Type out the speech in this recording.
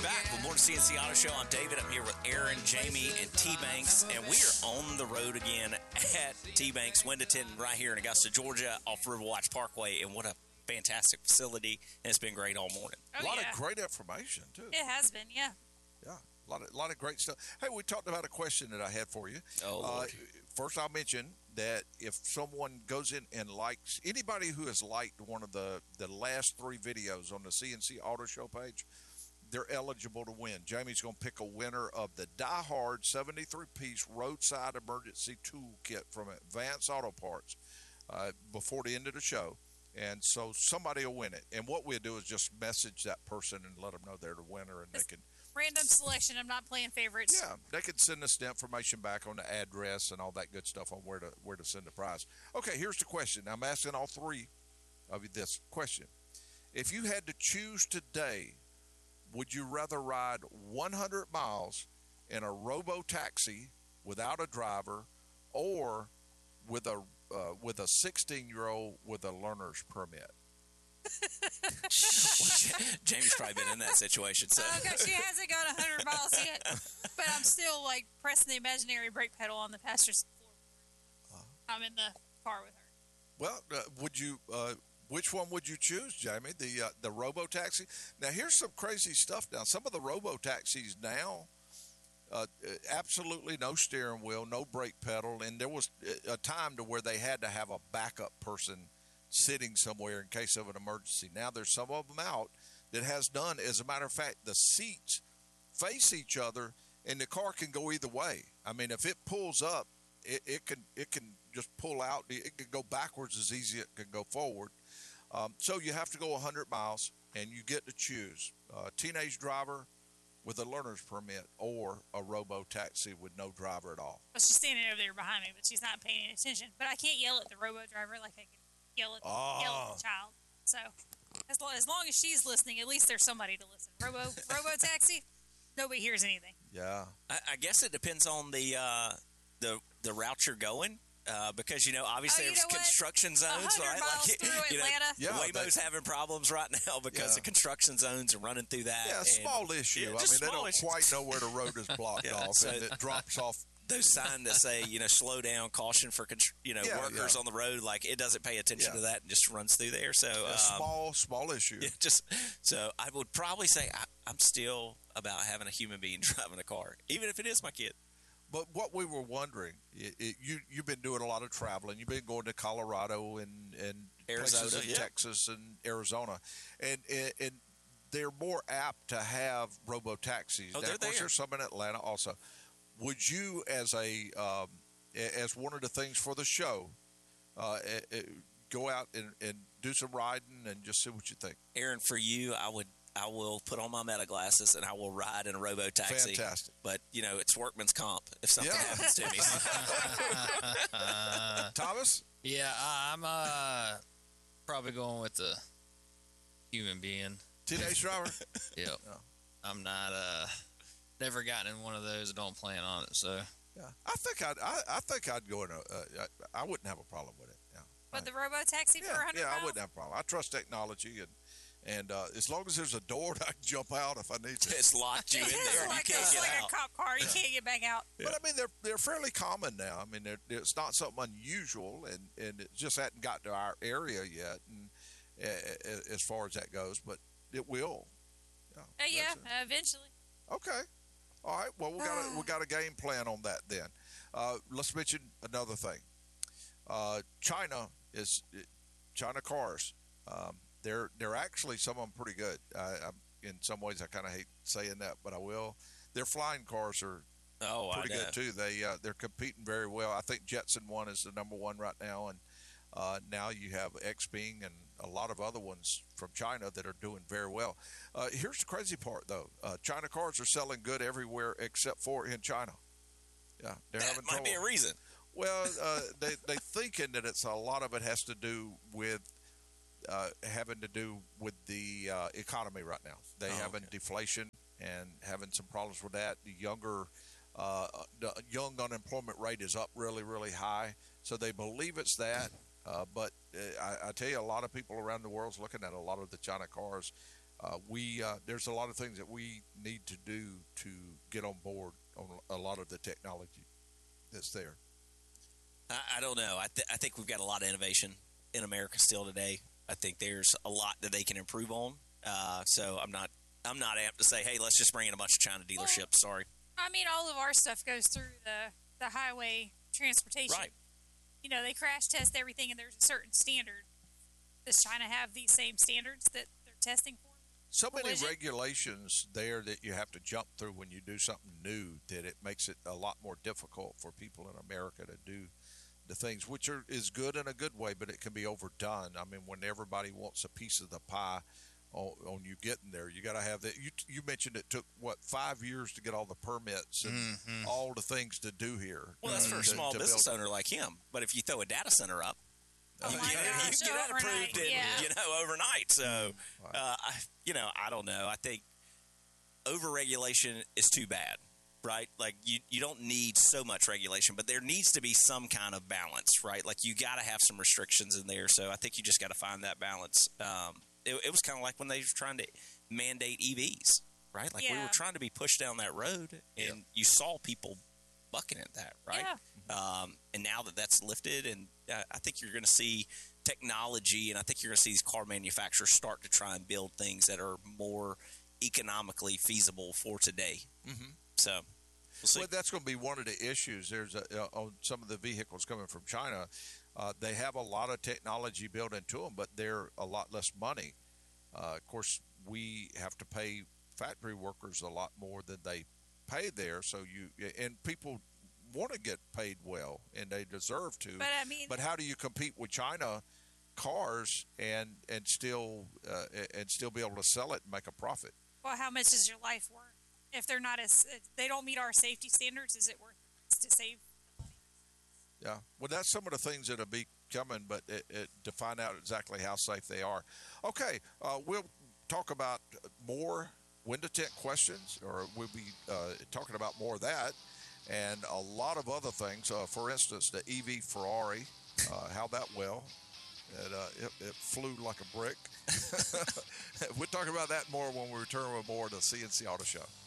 back with more CNC Auto Show. I'm David. I'm here with Aaron, Jamie, and T-Banks, and we are on the road again at T-Banks Window-Tinting right here in Augusta, Georgia, off Riverwatch Parkway, and what a fantastic facility, and it's been great all morning. A lot of great information, too. It has been, yeah. Yeah, a lot of great stuff. Hey, we talked about a question that I had for you. First, I'll mention that if someone goes in and likes, anybody who has liked one of the last 3 videos on the CNC Auto Show page, they're eligible to win. Jamie's going to pick a winner of the Die Hard 73-piece roadside emergency toolkit from Advanced Auto Parts before the end of the show. And so somebody will win it. And what we'll do is just message that person and let them know they're the winner, and they can. Random selection. I'm not playing favorites. Yeah, they can send us the information back on the address and all that good stuff on where to send the prize. Okay, here's the question. I'm asking all 3 of you this question. If you had to choose today, would you rather ride 100 miles in a robo-taxi without a driver, or with a 16-year-old with a learner's permit? Jamie's probably been in that situation. So. Okay, she hasn't gone 100 miles yet, but I'm still like pressing the imaginary brake pedal on the passenger's floor. I'm in the car with her. Well, would you? Which one would you choose, Jamie? The robo taxi. Now, here's some crazy stuff. Now, some of the robo taxis now, absolutely no steering wheel, no brake pedal, and there was a time to where they had to have a backup person sitting somewhere in case of an emergency. Now there's some of them out that has none. As a matter of fact, the seats face each other, and the car can go either way. I mean, if it pulls up, it can just pull out. It can go backwards as easy as it can go forward. So you have to go 100 miles, and you get to choose a teenage driver with a learner's permit or a robo-taxi with no driver at all. Well, she's standing over there behind me, but she's not paying any attention. But I can't yell at the robo-driver like I can yell at the child. So as long as she's listening, at least there's somebody to listen. Robo-taxi, nobody hears anything. Yeah. I guess it depends on the route you're going. Because, obviously there's construction zones, right? Miles through Atlanta. Waymo's having problems right now because of construction zones and running through that. Yeah, small issue. Yeah, I mean, they don't quite know where the road is blocked off, and it drops off. Those signs that say, slow down, caution for, workers on the road, like it doesn't pay attention to that and just runs through there. So small issue. Yeah, so I would probably say I'm still about having a human being driving a car, even if it is my kid. But what we were wondering, you've been doing a lot of traveling. You've been going to Colorado and Arizona, places in Texas and Arizona, and they're more apt to have robo taxis. Oh, now, of course, there's some in Atlanta also. Would you, as one of the things for the show, go out and do some riding and just see what you think? Aaron, for you, I will put on my meta glasses and I will ride in a robo taxi. Fantastic. But it's workman's comp if something happens to me. Thomas? Yeah, I'm probably going with the human being. Teenage driver? Yep. No. I'm not never gotten in one of those. Don't plan on it. So yeah, I think I'd go in I wouldn't have a problem with it. Yeah. But the robo taxi for 100 miles? I wouldn't have a problem. I trust technology and as long as there's a door I can jump out if I need to. It's locked you in there. Like, you can't get like out. a cop car. You can't get back out. Yeah. But I mean, they're fairly common now. I mean, it's not something unusual, and it just hadn't got to our area yet, and as far as that goes. But it will. Eventually. Okay. All right. Well, we got a game plan on that then. Let's mention another thing. China cars. They're actually, some of them pretty good. In some ways, I kind of hate saying that, but I will. Their flying cars are pretty good too. They're competing very well. I think Jetson 1 is the number 1 right now, and now you have Xpeng and a lot of other ones from China that are doing very well. Here's the crazy part, though. China cars are selling good everywhere except for in China. Yeah, they're having trouble. Might be a reason. Well, they thinking that a lot of it has to do with having to do with the economy right now. They having deflation and having some problems with that. The young unemployment rate is up really, really high. So they believe it's that. But I tell you, a lot of people around the world is looking at a lot of the China cars There's a lot of things that we need to do to get on board on a lot of the technology that's there. I don't know. I think we've got a lot of innovation in America still today. I think there's a lot that they can improve on. So I'm not amped to say, hey, let's just bring in a bunch of China dealerships. Sorry. I mean, all of our stuff goes through the highway transportation. Right. You know, they crash test everything, and there's a certain standard. Does China have these same standards that they're testing for? So many Collision? regulations there that you have to jump through when you do something new that it makes it a lot more difficult for people in America to do the things, which is good in a good way, but it can be overdone. I mean, when everybody wants a piece of the pie on you getting there, you got to have that. You mentioned it took, 5 years to get all the permits and all the things to do here. Well, that's for a small business owner like him. But if you throw a data center up, Oh my gosh, you get that approved in, overnight. So, I don't know. I think over-regulation is too bad, right? Like, you don't need so much regulation, but there needs to be some kind of balance, right? Like, you got to have some restrictions in there. So I think you just got to find that balance. It was kind of like when they were trying to mandate EVs, right? Like, we were trying to be pushed down that road, and you saw people bucking at that, right? Yeah. And now that that's lifted, and I think you're going to see technology, and I think you're going to see these car manufacturers start to try and build things that are more economically feasible for today. Mm-hmm. So we'll see. Well, that's going to be one of the issues. There's on some of the vehicles coming from China, they have a lot of technology built into them, but they're a lot less money. Of course, we have to pay factory workers a lot more than they pay there. So and people want to get paid well, and they deserve to. But I mean, how do you compete with China cars and still be able to sell it and make a profit? well, how much is your life worth? If they're not they don't meet our safety standards, is it worth it to save the money? Yeah, well, that's some of the things that'll be coming, but to find out exactly how safe they are. Okay, we'll talk about more window tint questions, or we'll be talking about more of that and a lot of other things. For instance, the EV Ferrari, how that well. It flew like a brick. We'll talk about that more when we return with more of the CNC Auto Show.